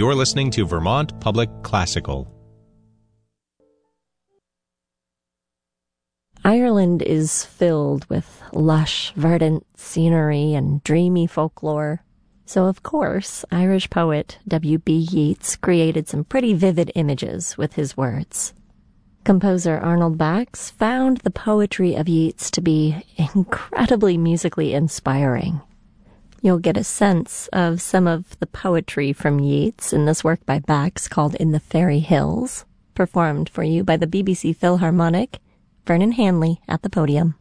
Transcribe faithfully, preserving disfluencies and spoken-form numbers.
You're listening to Vermont Public Classical. Ireland is filled with lush, verdant scenery and dreamy folklore. So, of course, Irish poet W B Yeats created some pretty vivid images with his words. Composer Arnold Bax found the poetry of Yeats to be incredibly musically inspiring. You'll get a sense of some of the poetry from Yeats in this work by Bax called In the Fairy Hills, performed for you by the B B C Philharmonic. Vernon Hanley at the podium.